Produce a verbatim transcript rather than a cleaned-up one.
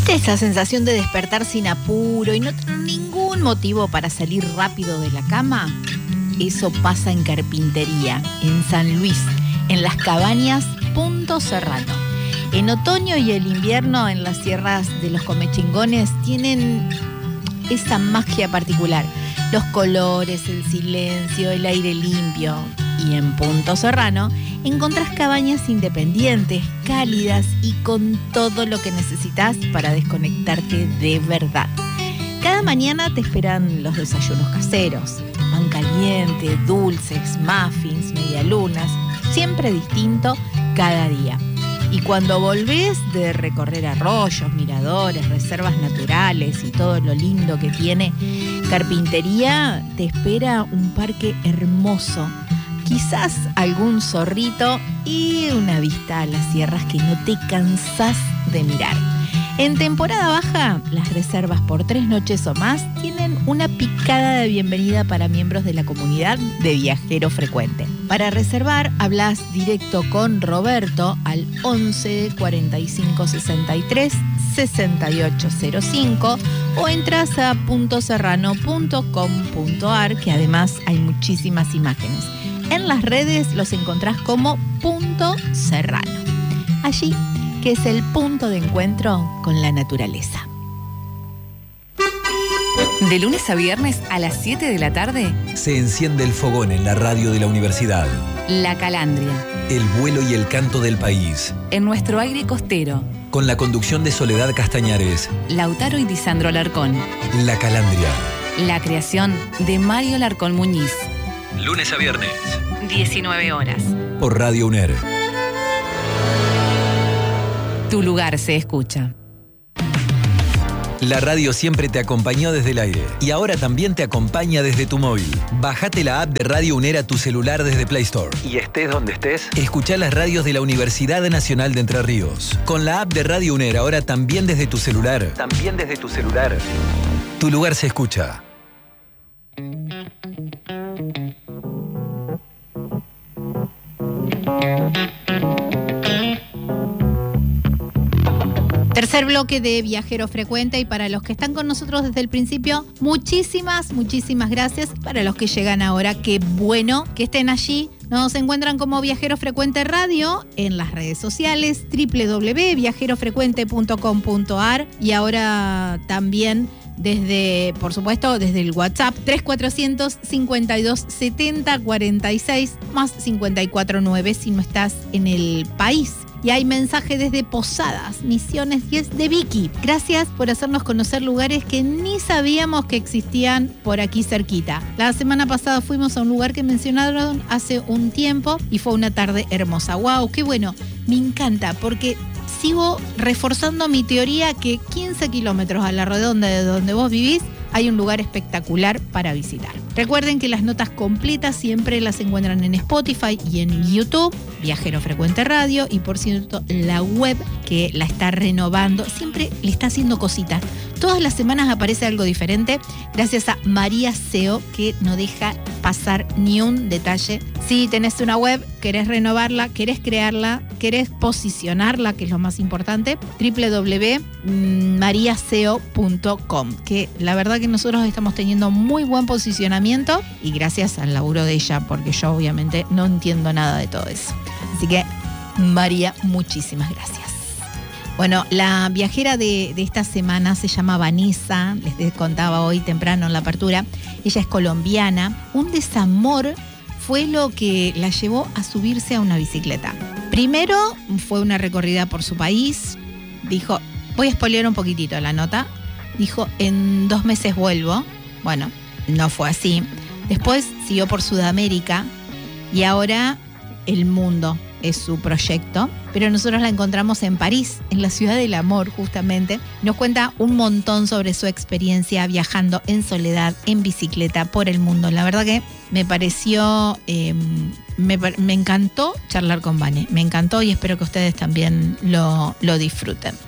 ¿Viste esa sensación de despertar sin apuro y no tener ningún motivo para salir rápido de la cama? Eso pasa en Carpintería, en San Luis, en las cabañas Punto Serrano. En otoño y el invierno en las sierras de los Comechingones tienen esa magia particular. Los colores, el silencio, el aire limpio. Y en Punto Serrano encontrás cabañas independientes, cálidas y con todo lo que necesitas para desconectarte de verdad. Cada mañana te esperan los desayunos caseros, pan caliente, dulces, muffins, medialunas, siempre distinto cada día. Y cuando volvés de recorrer arroyos, miradores, reservas naturales y todo lo lindo que tiene Carpintería, te espera un parque hermoso, quizás algún zorrito y una vista a las sierras que no te cansás de mirar. En temporada baja, las reservas por tres noches o más tienen una picada de bienvenida para miembros de la comunidad de Viajero Frecuente. Para reservar, hablas directo con Roberto al once cuarenta y cinco sesenta y tres sesenta y ocho cero cinco o entras a punto serrano punto com punto ar, que además hay muchísimas imágenes. En las redes los encontrás como Punto Serrano. Allí, que es el punto de encuentro con la naturaleza. De lunes a viernes a las siete de la tarde se enciende el fogón en la radio de la universidad. La Calandria. El vuelo y el canto del país. En nuestro aire costero. Con la conducción de Soledad Castañares, Lautaro y Lisandro Alarcón. La Calandria. La creación de Mario Alarcón Muñiz. Lunes a viernes. diecinueve horas. Por Radio UNER. Tu lugar se escucha. La radio siempre te acompañó desde el aire y ahora también te acompaña desde tu móvil. Bájate la app de Radio UNER a tu celular desde Play Store. Y estés donde estés, escuchá las radios de la Universidad Nacional de Entre Ríos. Con la app de Radio UNER ahora también desde tu celular. También desde tu celular. Tu lugar se escucha. Tercer bloque de Viajero Frecuente, y para los que están con nosotros desde el principio, muchísimas, muchísimas gracias. Para los que llegan ahora, qué bueno que estén allí. Nos encuentran como Viajero Frecuente Radio en las redes sociales, doble u doble u doble u punto viajero frecuente punto com punto ar, y ahora también desde, por supuesto, desde el WhatsApp tres cuatrocientos cincuenta y dos setenta cuarenta y seis más cincuenta y cuatro nueve si no estás en el país. Y hay mensaje desde Posadas, Misiones diez de Vicky. Gracias por hacernos conocer lugares que ni sabíamos que existían por aquí cerquita. La semana pasada fuimos a un lugar que mencionaron hace un tiempo y fue una tarde hermosa. ¡Wow! ¡Qué bueno! Me encanta porque sigo reforzando mi teoría que quince kilómetros a la redonda de donde vos vivís hay un lugar espectacular para visitar. Recuerden que las notas completas siempre las encuentran en Spotify y en YouTube, Viajero Frecuente Radio, y por cierto, la web que la está renovando, siempre le está haciendo cositas. Todas las semanas aparece algo diferente, gracias a María S E O, que no deja pasar ni un detalle. Si tenés una web, querés renovarla, querés crearla, querés posicionarla, que es lo más importante, doble u doble u doble u punto maria seo punto com, que la verdad que nosotros estamos teniendo muy buen posicionamiento y gracias al laburo de ella, porque yo obviamente no entiendo nada de todo eso. Así que, María, muchísimas gracias. Bueno, la viajera de, de esta semana se llama Vanessa, les contaba hoy temprano en la apertura. Ella es colombiana. Un desamor fue lo que la llevó a subirse a una bicicleta. Primero fue una recorrida por su país. Dijo, voy a spoilear un poquitito la nota. Dijo, en dos meses vuelvo. Bueno, no fue así. Después siguió por Sudamérica y ahora el mundo es su proyecto, pero nosotros la encontramos en París, en la ciudad del amor justamente. Nos cuenta un montón sobre su experiencia viajando en soledad, en bicicleta, por el mundo. La verdad que me pareció, eh, me, me encantó charlar con Vane, me encantó y espero que ustedes también lo, lo disfruten.